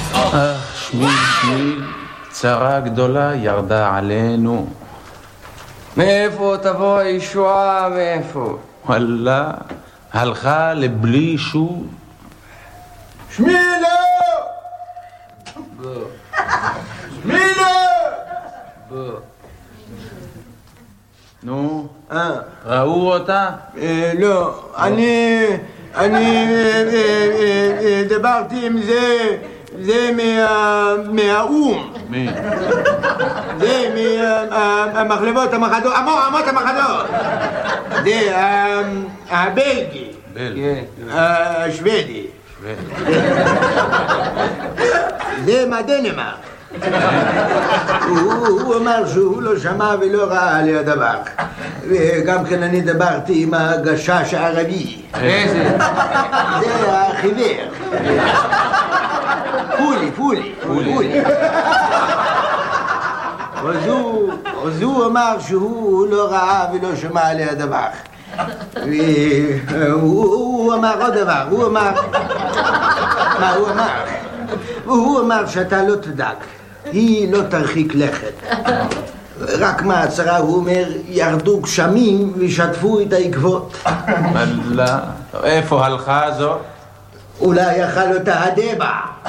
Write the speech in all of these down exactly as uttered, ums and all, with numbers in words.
שמיל, שמיל, צרה גדולה ירדה עלינו. מאיפה תבוא הישועה? מאיפה? וואלה, הלכה לבלי שוב. שמילה! שמילה! נו, ראו אותה? לא, אני... אני דיברתי עם זה... זה מהאום. מי? זה מהמחלבות המחדות, אמות המחדות. זה הבלגי. בלגי. השוודי. זה מהדנמרק. הוא אמר שהוא לא שמע ולא ראה על הדבר. וגם כן אני דיברתי עם הגשש הערבי. איזה? זה החיוור. פולי, פולי, פולי. אז הוא אמר שהוא לא ראה ולא שמע על הדבר. והוא אמר עוד דבר, הוא אמר... מה הוא אמר? הוא אמר שאתה לא תדאג, היא לא תרחיק לכת. רק מהצרה הוא אומר, ירדו גשמים ושטפו את העקבות. וואלה, איפה הלכה זאת? אולי יאכל אותה הדבע.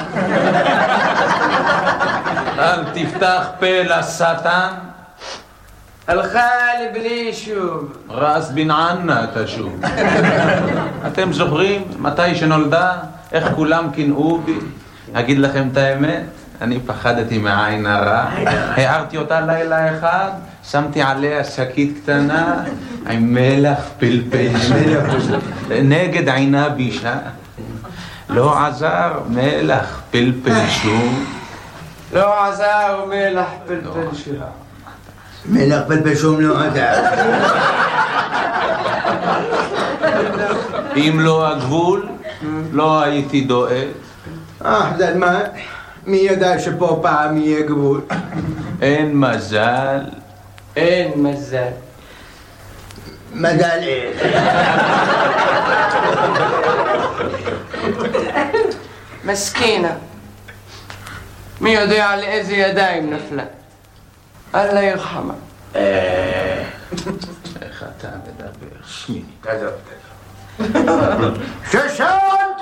אל תפתח פה לשטן. הלכה לבלי שוב. רס בן ענה תשוב. אתם זוכרים מתי שנולדה? איך כולם קינאו בי? אגיד לכם את האמת? אני פחדתי מעין הרע. הערתי אותה לילה אחד, שמתי עליה שקית קטנה עם מלח פלפל נגד עינה בישה. לא עזר מלח פלפל שום. לא עזר מלח פלפל שום. מלח פלפל שום לא עזר. אם לא הגבול, לא הייתי דואג. אה, מה? מי ידע שפה פעם יהיה גבול? אין מזל. אין מזל. מזל איך. מסכינה. מי יודע על איזה ידיים נפלה? אללה ירחמה. איך אתה מדבר? שמיני. תעזוב, תעזוב. ששנת!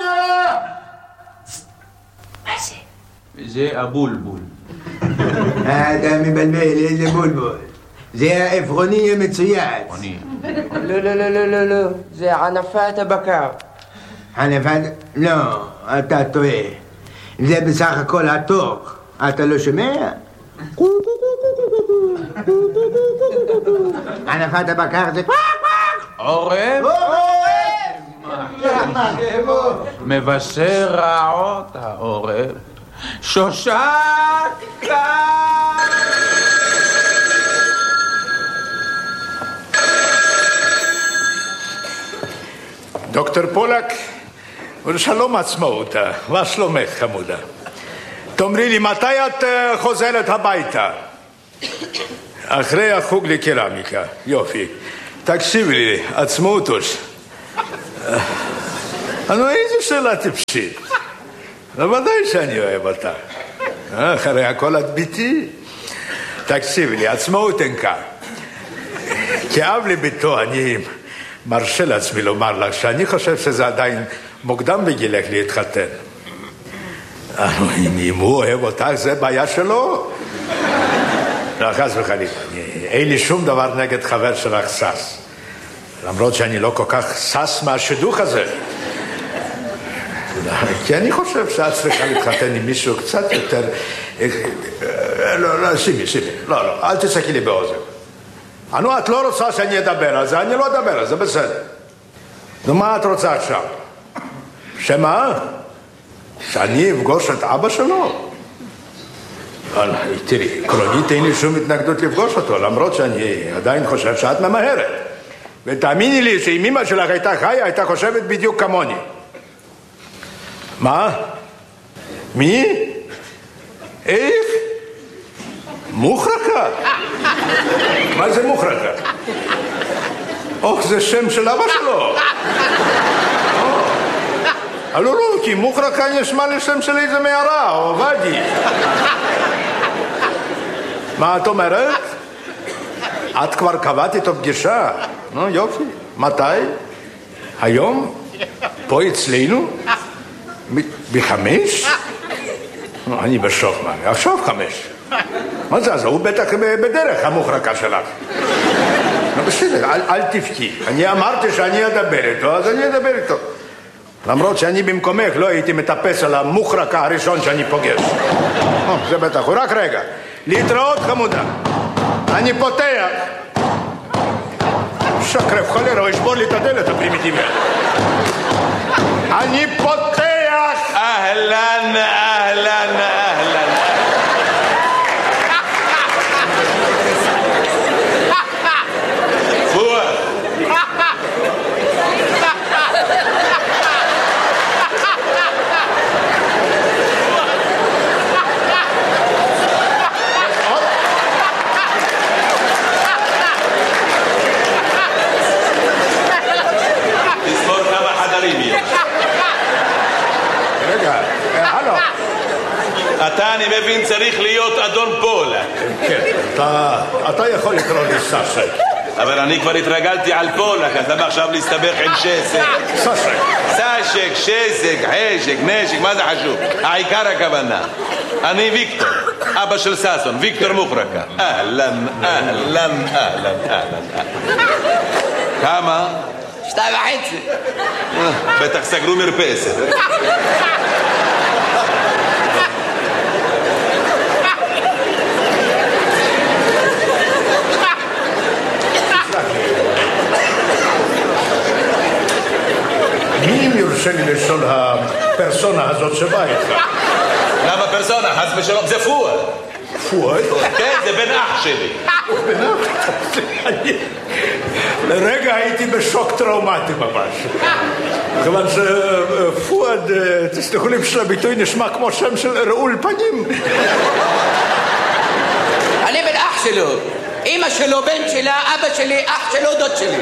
מה זה? זה הבולבול. אתה מבלבל, איזה בולבול. זה העפרוני המצויץ. עפרוני. לא, לא, לא, לא, לא, לא. זה ענפת הבקר. ענפת? לא, אתה טועה. זה בסך הכל התוך. אתה לא שומע? ענפת הבקר זה... עורב? מבשר רעות העורב. שושקה! דוקטור פולק, שלום עצמאותה, מה שלומך חמודה? תאמרי לי, מתי את חוזרת הביתה? אחרי החוג לקרמיקה, יופי. תקשיבי לי, עצמאותוש. נו, איזו שאלה טיפשית. בוודאי שאני אוהב אותה. אחרי הכל את ביתי. תקשיבי לי, עצמאות אינקה. כאב לביתו אני מרשה לעצמי לומר לך שאני חושב שזה עדיין מוקדם בגילך להתחתן. אם הוא אוהב אותך, זה בעיה שלו. לא, חס וחלילה. אין לי שום דבר נגד חבר שלך סס. למרות שאני לא כל כך סס מהשידוך הזה. כי אני חושב שאת צריכה להתחתן עם מישהו קצת יותר... לא, לא, שימי, שימי. לא, לא, אל תצחקי לי באוזן. נו, את לא רוצה שאני אדבר על זה, אני לא אדבר על זה, בסדר. נו, מה את רוצה עכשיו? שמה? שאני אפגוש את אבא שלו? תראי, עקרונית אין לי שום התנגדות לפגוש אותו, למרות שאני עדיין חושב שאת ממהרת. ותאמיני לי שאם אמא שלך הייתה חיה, הייתה חושבת בדיוק כמוני. מה? מי? איך? מוחרקה? מה זה מוחרקה? אוח, זה שם של אבא שלו. לא, לא, כי מוחרקה נשמע לשם של איזה מערה, או עבדי. מה את אומרת? את כבר קבעת איתו פגישה? נו, יופי. מתי? היום? פה אצלנו? בחמש? אני בשוק, מה? עכשיו חמש. מה זה? אז הוא בטח בדרך, המוחרקה שלך. בסדר, אל, אל תבכי. אני אמרתי שאני אדבר איתו, אז אני אדבר איתו. למרות שאני במקומך לא הייתי מטפס על המוחרקה הראשון שאני פוגש. זה בטח, הוא רק רגע. להתראות חמודה. אני פותח. שקרב חולרה, הוא ישבור לי את הדלת הפרימיטיבית. אני פותח. אהלן, אהלן, אהלן. פואד. תספור כמה חדרים יש. רגע, הלו. אתה, אני מבין, צריך להיות אדון פולה. כן, אתה, אתה יכול לקרוא לי סשק. אבל אני כבר התרגלתי על פולק, אז למה עכשיו להסתבך עם שסק? סשק. סשק, שסק, חשק, נשק, מה זה חשוב? העיקר הכוונה. אני ויקטור, אבא של ססון, ויקטור מוחרקה. אהלן, אהלן, אהלן, אהלן. כמה? שתיים וחצי. בטח סגרו מרפסת. מי אם יורשה לי לשאול הפרסונה הזאת שבאה איתך? למה פרסונה? חס ושלום, זה פואד. פואד? כן, זה בן אח שלי. בן אח? לרגע הייתי בשוק טראומטי ממש. כיוון שפואד, תסלחו לי בשביל הביטוי, נשמע כמו שם של רעול פנים. אני בן אח שלו. אמא שלו, בן שלה, אבא שלי, אח שלו, דוד שלי.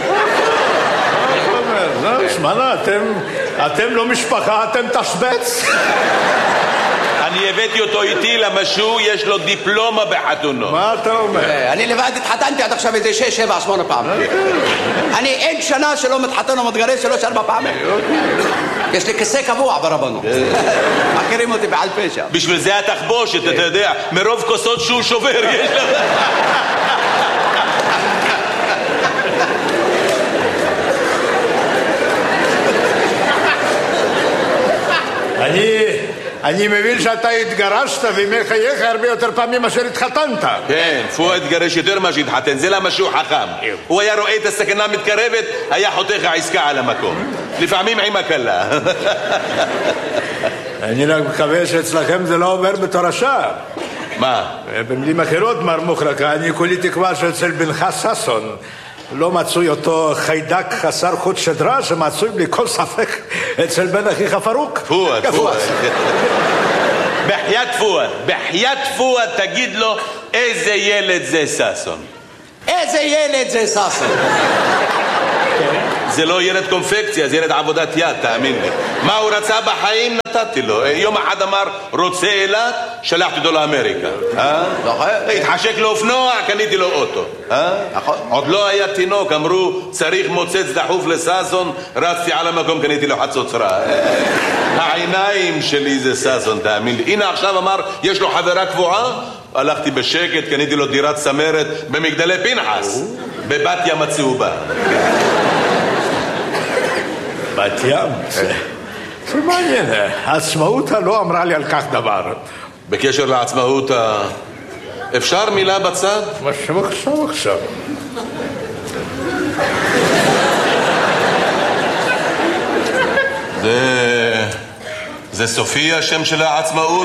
לא, שמענה, אתם לא משפחה, אתם תשבץ. אני הבאתי אותו איתי למשהו, יש לו דיפלומה בחתונו. מה אתה אומר? אני לבד התחתנתי עד עכשיו איזה שש, שבע, שמונה פעם. אני אין שנה שלא מתחתן או מתגרש שלוש, ארבע פעמים. יש לי כיסא קבוע ברבנות. מכירים אותי בעל פשע. בשביל זה התחבושת, אתה יודע, מרוב כוסות שהוא שובר יש לך. אני... אני מבין שאתה התגרשת וימי חייך הרבה יותר פעמים מאשר התחתנת. כן, פואד התגרש יותר מה שהתחתן, זה למה שהוא חכם. הוא היה רואה את הסכנה מתקרבת, היה חותך העסקה על המקום. לפעמים עם הקלה. אני רק מקווה שאצלכם זה לא עובר בתור השעה. מה? במילים אחרות, מר מוחרקה, אני כולי תקווה שאצל בנך ששון לא מצוי אותו חיידק חסר חוט שדרה שמצוי בלי כל ספק אצל בן אחיך פרוק. פואד, פואד. בחיית פואד, בחיית פואד תגיד לו איזה ילד זה ששון. איזה ילד זה ששון. זה לא ילד קונפקציה, זה ילד עבודת יד, תאמין לי. מה הוא רצה בחיים? נתתי לו. יום אחד אמר, רוצה אילת, שלחתי אותו לאמריקה. התחשק לו אופנוע, קניתי לו אוטו. עוד לא היה תינוק, אמרו, צריך מוצץ דחוף לששון, רצתי על המקום, קניתי לו חצוצרה. העיניים שלי זה ששון, תאמין לי. הנה עכשיו אמר, יש לו חברה קבועה, הלכתי בשקט, קניתי לו דירת סמרת במגדלי פנחס, בבת ים הצהובה. בת ים? זה מעניין, העצמאות לא אמרה לי על כך דבר. בקשר לעצמאות, אפשר מילה בצד? מה עכשיו עכשיו? זה... זה סופי השם של העצמאות?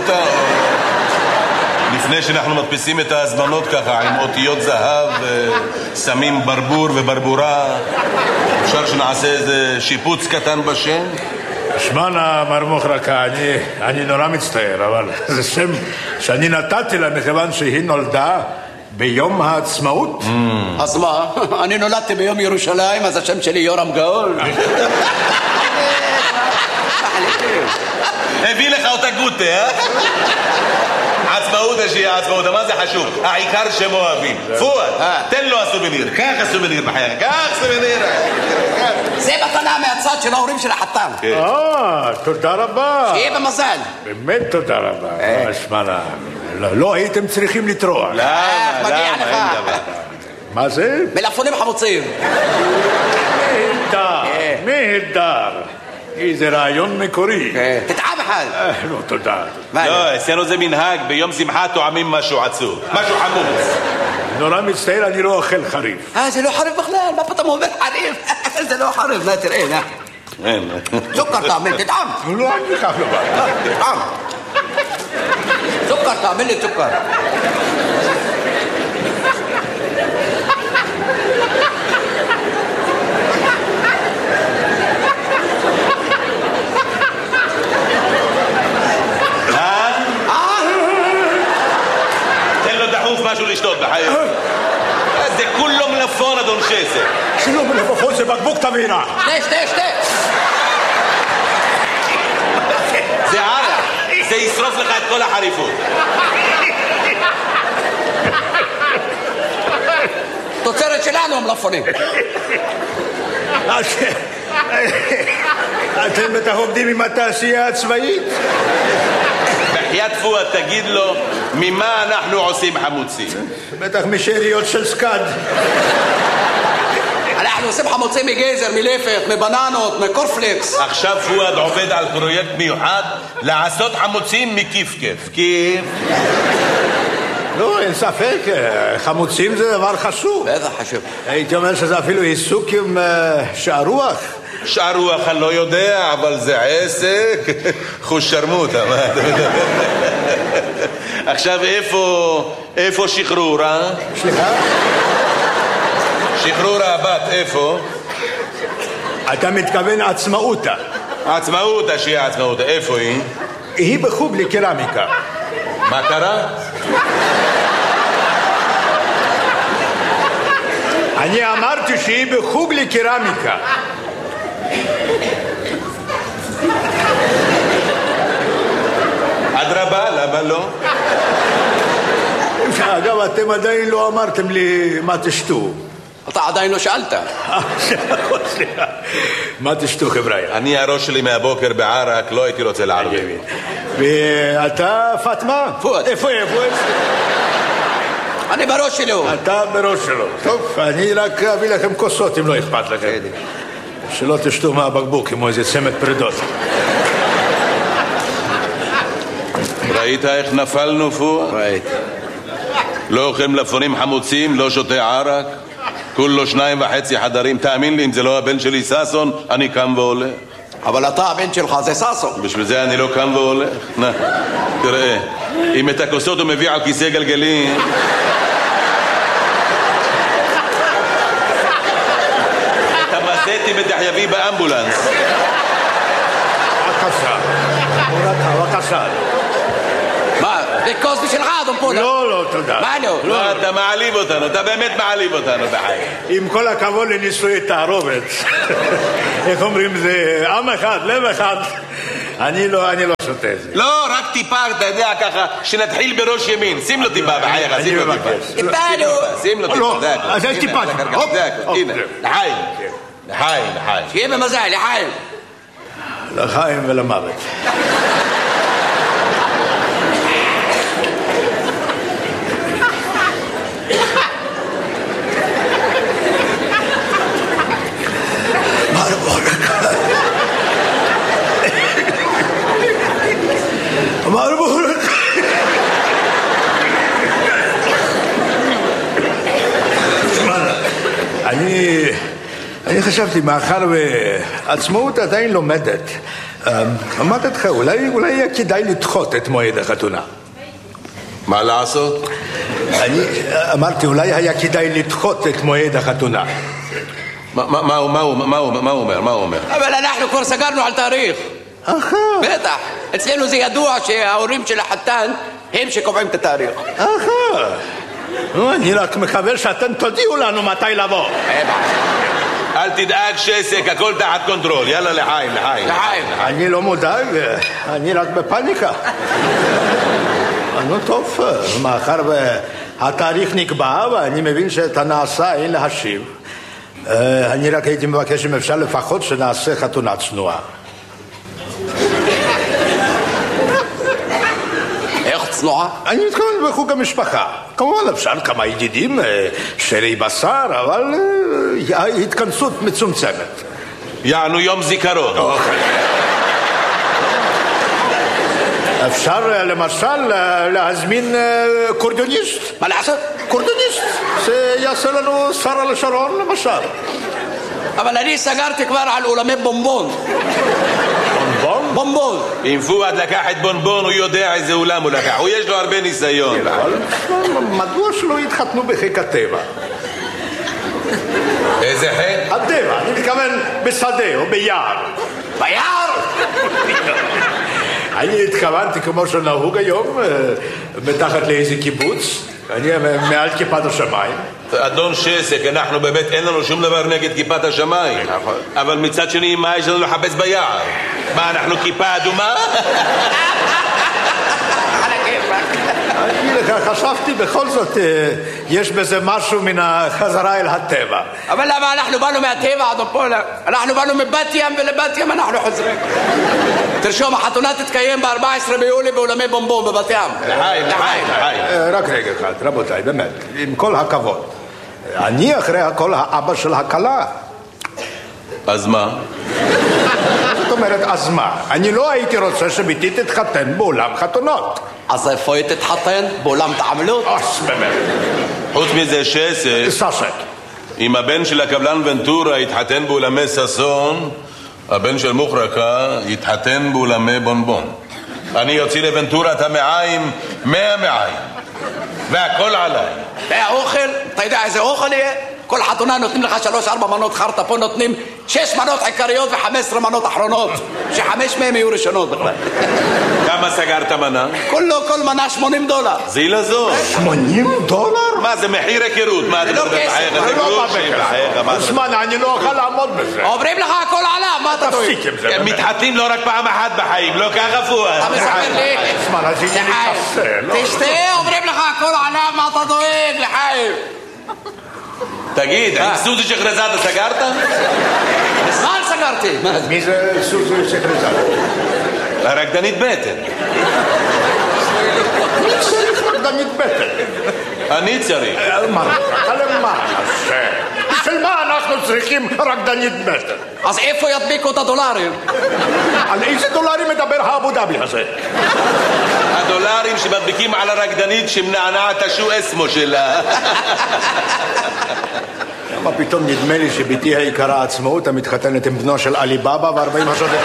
לפני שאנחנו מדפיסים את ההזמנות ככה עם אותיות זהב, שמים ברבור וברבורה, אפשר שנעשה איזה שיפוץ קטן בשם? שמענה, מר מוחרקה, אני, אני נורא מצטער, אבל זה שם שאני נתתי לה מכיוון שהיא נולדה ביום העצמאות. Mm. אז מה? אני נולדתי ביום ירושלים, אז השם שלי יורם גאול. מחליטים. הביא לך אותה גוטה, אה? עצמאות השיעה, עצמאות, מה זה חשוב? העיקר שהם אוהבים. פואד, תן לו הסובניר. קח הסובניר בחייך, קח סובניר. זה מתנה מהצד של ההורים של החתן. אה, תודה רבה. שיהיה במזל. באמת תודה רבה. שמעלה, לא הייתם צריכים לטרוח. למה? מגיע למה? לך. אין דבר. מה זה? מלפפונים חמוצים. נהדר, נהדר. איזה רעיון מקורי. תטעם אחד. לא, תודה. לא, אצלנו זה מנהג, ביום שמחה טועמים משהו עצוב. משהו חמוץ. נורא מצטער, אני לא אוכל חריף. אה, זה לא חריף בכלל, מה פתאום אומר חריף? זה לא חריף, נה תראה, נה. אין. סוכר תעמל, תטעם. לא, אני אקח לו בא. תטעם. סוכר תעמל לי סוכר. משהו לשתות בחיים. זה כולו מלפון, אדון שסר. שלא מלפפון, זה בקבוק תבינה. שתה, שתה, שתה. זה ערק. זה ישרוף לך את כל החריפות. תוצרת שלנו המלפפונים. אתם בטח עובדים עם התעשייה הצבאית? בחיית פואד, תגיד לו ממה אנחנו עושים חמוצים. בטח משאריות של סקאד. אנחנו עושים חמוצים מגזר, מלפת, מבננות, מקורפלקס. עכשיו פואד עובד על פרויקט מיוחד לעשות חמוצים מכיף כיף. כיף. לא, אין ספק, חמוצים זה דבר חשוב. בטח חשוב. הייתי אומר שזה אפילו עיסוק עם שער רוח. שער רוח אני לא יודע, אבל זה עסק. חוש שרמוטה. עכשיו איפה, איפה שחרור, אה? סליחה? שחרור הבת, איפה? אתה מתכוון עצמאותה. עצמאותה, שהיא עצמאותה, איפה היא? היא בחוג לקרמיקה. מה קרה? אני אמרתי שהיא בחוג לקרמיקה. אדרבה, למה לא? אגב, אתם עדיין לא אמרתם לי מה תשתו. אתה עדיין לא שאלת. סליחה. מה תשתו, חבר'ה? אני הראש שלי מהבוקר בערק, לא הייתי רוצה לערבי. ואתה, פאטמה? פואד. איפה, איפה? אני בראש שלו. אתה בראש שלו. טוב, אני רק אביא לכם כוסות אם לא אכפת לכם. שלא תשתו מהבקבוק כמו איזה צמד פרידות. ראית איך נפלנו פואד? ראיתי. לא אוכל מלפפונים חמוצים, לא שותה ערק, כולו שניים וחצי חדרים. תאמין לי, אם זה לא הבן שלי ססון, אני קם והולך. אבל אתה הבן שלך זה ססון. בשביל זה אני לא קם והולך. נה, תראה, אם את הכוסות הוא מביא על כיסא גלגלים, את המזטים בטח יביא באמבולנס. בבקשה. בבקשה. מה? זה כוס בשבילך, אדון פואד. לא, לא, תודה. מה לא? לא, אתה מעליב אותנו, אתה באמת מעליב אותנו בחיים. עם כל הכבוד לנישואי תערובת. איך אומרים, זה עם אחד, לב אחד. אני לא, אני לא שותה את זה. לא, רק טיפה, אתה יודע, ככה, שנתחיל בראש ימין. שים לו טיפה בחייך, שים לו טיפה. טיפנו. שים לו טיפה, זה הכל. אז אל טיפה. זה הכל, הנה. לחיים. לחיים, לחיים. שיהיה במזל, לחיים. לחיים ולמוות. מרבורק. אני אני חשבתי, מאחר ועצמאות עדיין לומדת, אמרתי לך, אולי אולי יהיה כדאי לדחות את מועד החתונה. מה לעשות? אני אמרתי, אולי היה כדאי לדחות את מועד החתונה. מה הוא אומר? מה הוא אומר? אבל אנחנו כבר סגרנו על תאריך. אחר. בטח. אצלנו זה ידוע שההורים של החתן הם שקובעים את התאריך. אחר. אני רק מקווה שאתם תודיעו לנו מתי לבוא. אל תדאג שסק, הכל תחת קונטרול. יאללה לחיים, לחיים. לחיים. אני לא מודאג, אני רק בפניקה. נו טוב, מאחר והתאריך נקבע ואני מבין שאת הנעשה אין להשיב, אני רק הייתי מבקש אם אפשר לפחות שנעשה חתונה צנועה. איך צנועה? אני מתכוון בחוג המשפחה. כמובן אפשר כמה ידידים, שרי בשר, אבל התכנסות מצומצמת. יענו יום זיכרון. אפשר למשל להזמין קורדוניסט. מה לעשות? קורדוניסט. שיעשה לנו שרה לשרון למשל. אבל אני סגרתי כבר על אולמי בומבון. בומבון? בומבון. אם פואד לקח את בונבון, הוא יודע איזה אולם הוא לקח. הוא יש לו הרבה ניסיון. מדוע שלא יתחתנו בחיק הטבע? איזה חיק? הטבע, אני מתכוון בשדה או ביער. ביער? אני התכוונתי כמו שנהוג היום, מתחת לאיזה קיבוץ. אני מעל כיפת השמיים. אדון שסק, אנחנו באמת אין לנו שום דבר נגד כיפת השמיים. אבל מצד שני, מה יש לנו לחפש ביער? מה, אנחנו כיפה אדומה? אני חשבתי בכל זאת, יש בזה משהו מן החזרה אל הטבע. אבל למה אנחנו באנו מהטבע, אדון פולק? אנחנו באנו מבת ים ולבת ים אנחנו חוזרים. תרשום, החתונה תתקיים ב-ארבעה עשר ביולי באולמי בומבון בבת ים. לחיים, לחיים, לחיים. רק רגע אחד, רבותיי, באמת, עם כל הכבוד. אני אחרי הכל האבא של הכלה. אז מה? זאת אומרת, אז מה? אני לא הייתי רוצה שביתי תתחתן באולם חתונות. אז איפה היא תתחתן? באולם תעמלות? אז באמת. חוץ מזה שסק, ססק. אם הבן של הקבלן ונטורה יתחתן באולמי ססון, הבן של מוחרקה יתחתן באולמי בונבון. אני יוציא לוונטורה את המעיים, מאה מעיים. והכל עליי. והאוכל, אתה יודע איזה אוכל יהיה? כל חתונה נותנים לך שלוש ארבע מנות חרטה, פה נותנים שש מנות עיקריות וחמש עשרה מנות אחרונות, שחמש מהם יהיו ראשונות בכלל. כמה סגרת מנה? כולו, כל מנה שמונים דולר. זילה זו. שמונים דולר? מה זה מחיר היכרות? מה זה לא כסף, זה לא בא זמן, אני לא אוכל לעמוד בזה. אומרים לך הכל עליו, מה אתה טועה? תפסיק עם זה. הם מתחתנים לא רק פעם אחת בחיים, לא ככה פואד. אתה מספר לי? זמן, אז הנה מתחסה. תשתה, אומרים לך הכל עליו, מה אתה דואג, לחיים? תגיד, עם סוזי שחרזדה סגרת? מזמן סגרתי. מי זה סוזי שחרזדה? הרקדנית בטן. מי צריך רקדנית בטן? אני צריך. מה? למען השם. בשביל מה אנחנו צריכים רקדנית בטן? אז איפה ידביקו את הדולרים? על איזה דולרים מדבר האבו דאבי הזה? הדולרים שמדביקים על הרקדנית שמנענעת השו אסמו שלה. מה פתאום נדמה לי שביתי היקרה עצמאות המתחתנת עם בנו של עלי בבא וארבעים השודדים?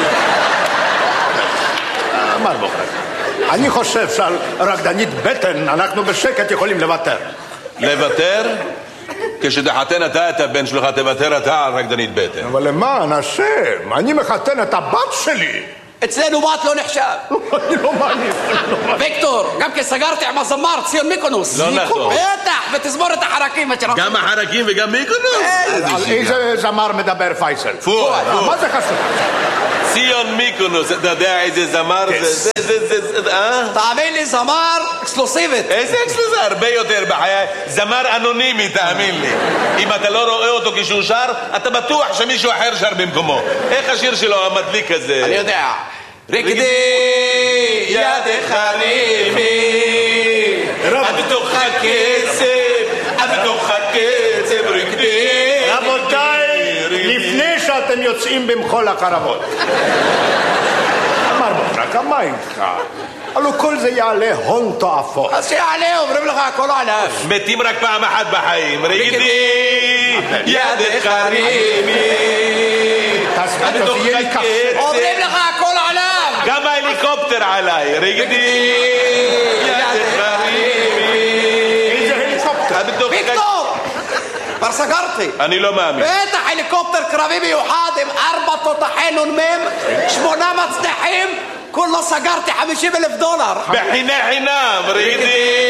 מה בוחר? אני חושב שעל רקדנית בטן אנחנו בשקט יכולים לוותר. לוותר? כשתחתן אתה את הבן שלך תוותר אתה על רקדנית בטן. אבל למען השם, אני מחתן את הבת שלי. אצלנו בת לא נחשב. אני לא מאמין. ויקטור, גם כי סגרתי עם הזמר ציון מיקונוס. לא נכון. בטח, ותזמור את החרקים. גם החרקים וגם מיקונוס? על איזה זמר מדבר פייסל? פואד. מה זה חשוב? ציון מיקונוס, אתה יודע איזה זמר זה? תאמין לי, זמר אקסקלוסיבית. איזה אקסקלוסיבית? הרבה יותר בחיי. זמר אנונימי, תאמין לי. אם אתה לא רואה אותו כשהוא שר, אתה בטוח שמישהו אחר שר במקומו. איך השיר שלו המדליק הזה? אני יודע. רקדי ידך חרימי, בתוך הכסף, בתוך הכסף רקדי. רבותיי, לפני שאתם יוצאים במחול הקרבות, אמר בוחרק, מה איתך? הלוא כל זה יעלה הון תועפות. אז שיעלה, אומרים לך הכל עליו. מתים רק פעם אחת בחיים. רקדי ידך חרימי, בתוך הכסף. אומרים לך הכל עליו. גם ההליקופטר עליי. רקדי ידך חרימי. איזה הליקופטר? ויקטור, כבר סגרתי. אני לא מאמין. בטח הליקופטר קרבי מיוחד עם ארבע תותחי נ"מ, שמונה מצנחים, כולו סגרתי חמישים אלף דולר. בחיני חינם. רקדי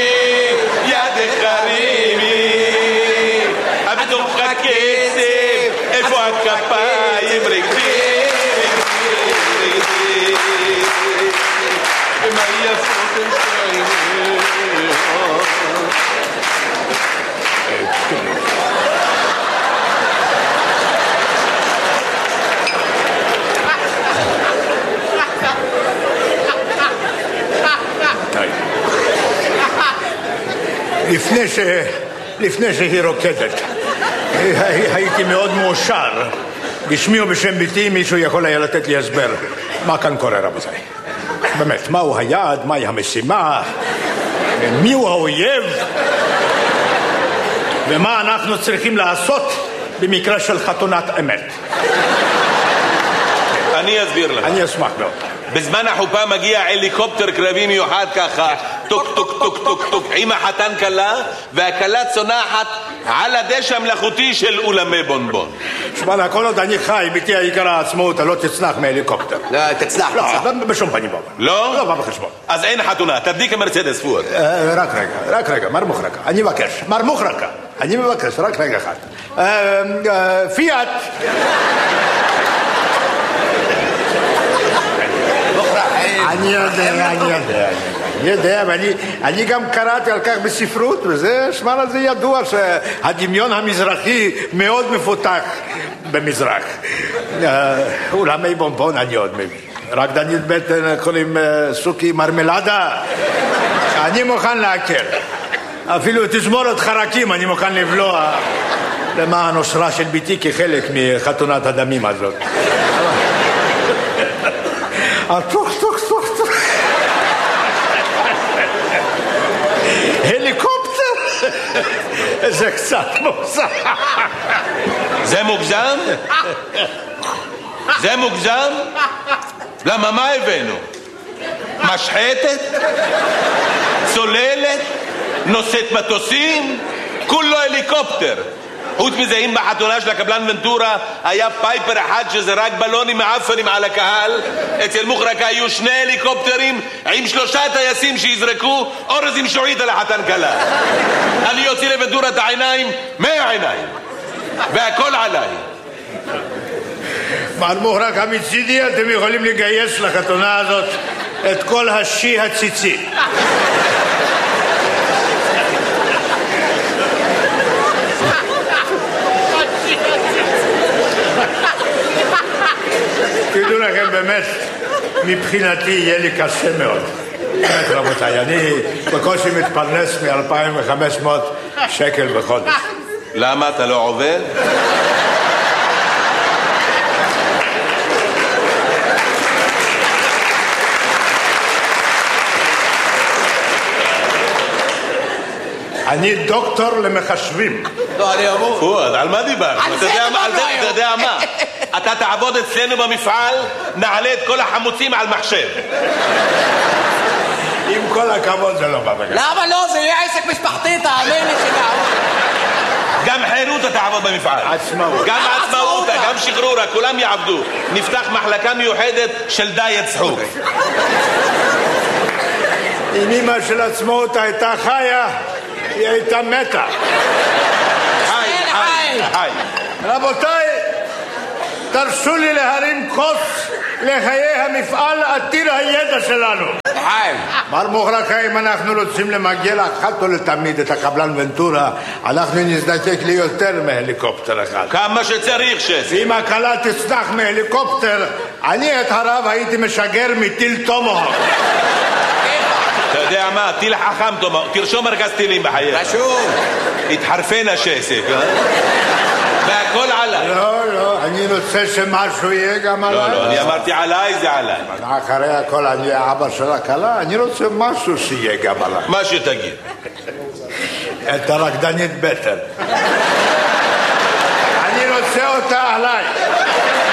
ידך חרימי, בתוך הכסף. איפה הכסף? לפני ש... לפני שהיא רוקדת. הייתי מאוד מאושר. בשמי ובשם ביתי מישהו יכול היה לתת לי הסבר. מה כאן קורה, רבותיי? באמת, מהו היעד, מהי המשימה, מיהו האויב, ומה אנחנו צריכים לעשות במקרה של חתונת אמת. אני אסביר לך. אני אשמח מאוד. בזמן החופה מגיע הליקופטר קרבי מיוחד ככה, טוק טוק טוק טוק טוק, עם החתן כלה, והכלה צונחת על הדשא המלאכותי של אולמי בונבון. שמע, כל עוד אני חי, ביתי היקרה העצמאות, לא תצנח מהליקופטר. לא, תצנח, לא, תצנח. בשום פנים ואופן. לא? לא בא בחשבון. אז אין חתונה, תדליק המרצדס פואד. רק רגע, רק רגע, מר מוחרקה, אני מבקש, מר מוחרקה, אני מבקש, רק רגע אחד. פיאט. אני יודע, אני יודע, אני יודע, ואני גם קראתי על כך בספרות, וזה, שמע לזה ידוע שהדמיון המזרחי מאוד מפותח במזרח. אולמי בונבון אני עוד מבין. רקדנית בטן קוראים סוכי מרמלדה, אני מוכן להכיר. אפילו תזמורת חרקים אני מוכן לבלוע למען אושרה של ביתי כחלק מחתונת הדמים הזאת. טוק טוק טוק טוק הליקופטר זה קצת מוגזם. זה מוגזם? זה מוגזם? למה מה הבאנו? משחטת? צוללת? נושאת מטוסים? כולו הליקופטר. חוץ מזה, אם בחתונה של הקבלן ונטורה היה פייפר אחד שזרק בלונים מעפנים על הקהל, אצל מוחרקה היו שני הליקופטרים עם שלושה טייסים שיזרקו אורז עם שועית על החתן כלה. אני יוצא לוונטורה את העיניים מהעיניים, והכל עליי. מר מוחרקה, מצידי אתם יכולים לגייס לחתונה הזאת את כל השי הציצי. תדעו לכם, באמת, מבחינתי יהיה לי קשה מאוד. באמת, רבותיי, אני בקושי מתפרנס מ-אלפיים וחמש מאות שקל בחודש. למה אתה לא עובד? אני דוקטור למחשבים. לא, אני אמור. פואד, על מה דיברת? אתה יודע מה? אתה תעבוד אצלנו במפעל, נעלה את כל החמוצים על מחשב. עם כל הכבוד זה לא בא בגלל. למה לא? זה יהיה עסק משפחתי, תאמין לי שנעבוד. גם חירות תעבוד במפעל. עצמאות. גם עצמאות, גם שחרורה, כולם יעבדו. נפתח מחלקה מיוחדת של דיאט צחוק. אם אמא של עצמאות הייתה חיה, היא הייתה מתה. חי, חי, חי. רבותיי, תרשו לי להרים כוס לחיי המפעל עתיר הידע שלנו. חיים. מר מוחרקה, אם אנחנו רוצים למגל אחת ולתמיד את הקבלן ונטורה, אנחנו נזדקק ליותר מהליקופטר אחד. כמה שצריך שס. אם הקלה תצנח מהליקופטר, אני את הרב הייתי משגר מטיל טומהוק. אתה יודע מה? טיל חכם טומהוק. תרשום מרכז טילים בחייך. רשום. התחרפן השסק, אה? והכל עליי. לא, לא, אני רוצה שמשהו יהיה גם עליי. לא, לא, אני אמרתי עליי, זה עליי. אחרי הכל אני האבא של הכלה, אני רוצה משהו שיהיה גם עליי. מה שתגיד. את הרקדנית בטן. אני רוצה אותה עליי.